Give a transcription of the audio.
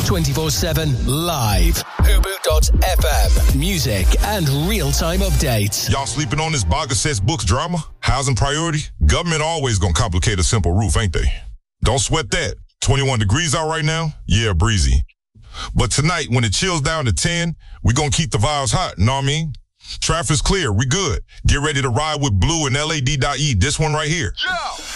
24/7 live. Hubu.fm. Music and real-time updates. Y'all sleeping on this Bogaset's Books drama? Housing priority? Government always gonna complicate a simple roof, ain't they? Don't sweat that. 21 degrees out right now? Yeah, breezy. But tonight, when it chills down to 10, we gonna keep the vibes hot, know what I mean? Traffic's clear, we good. Get ready to ride with Blue and LAD.E, this one right here. Yeah.